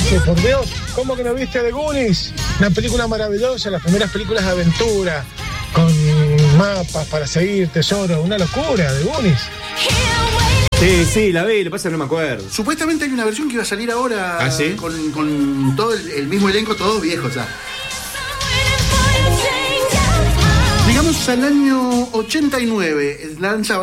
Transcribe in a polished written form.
Sí, por Dios, ¿cómo que no viste The Goonies? Una película maravillosa, las primeras películas de aventura, con mapas para seguir, tesoros, una locura, The Goonies. Sí, la vi, lo que pasa es que no me acuerdo. Supuestamente hay una versión que iba a salir ahora. ¿Ah, sí? Con todo el mismo elenco, todos viejos ya. Llegamos al año 89, lanza